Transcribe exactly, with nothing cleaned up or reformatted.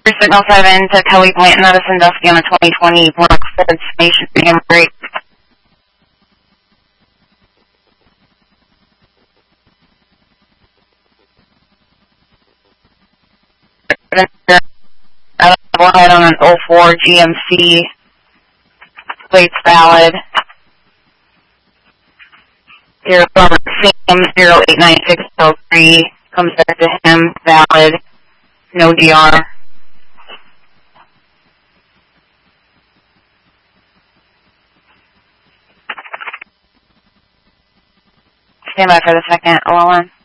Signal seven to Kelly Point, Madison Dusky on the twenty twenty Brookford Station Freedom Break. Ahead on an oh four G M C, plates valid. Zero zero eight nine six oh three comes back to him, valid, no D R. Stand by for the second, L L N.